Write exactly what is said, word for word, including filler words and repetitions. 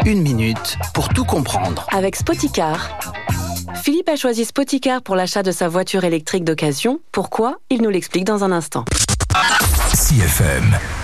Une minute pour tout comprendre. Avec Spoticar. Philippe a choisi Spoticar pour l'achat de sa voiture électrique d'occasion. Pourquoi ? Il nous l'explique dans un instant. C F M.